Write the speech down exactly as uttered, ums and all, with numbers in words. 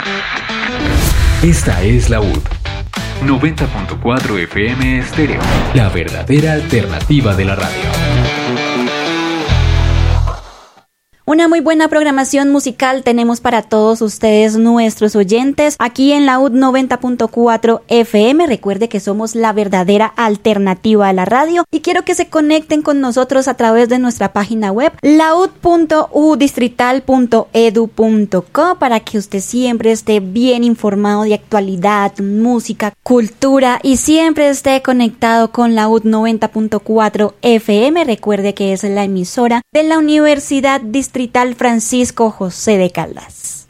Esta es la U D noventa punto cuatro F M Estéreo, la verdadera alternativa de la radio. Una muy buena programación musical tenemos para todos ustedes, nuestros oyentes, aquí en la U D noventa punto cuatro F M. Recuerde que somos la verdadera alternativa a la radio y quiero que se conecten con nosotros a través de nuestra página web laud punto u distrital punto edu punto co para que usted siempre esté bien informado de actualidad, música, cultura y siempre esté conectado con la U D noventa punto cuatro F M. Recuerde que es la emisora de la Universidad Distrital Francisco José de Caldas.